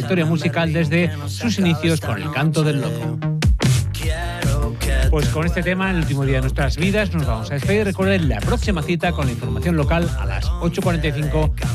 trayectoria musical desde sus inicios con el canto del loco. Pues con este tema, en el último día de nuestras vidas, nos vamos a despedir. Recuerden la próxima cita con la información local a las 8:45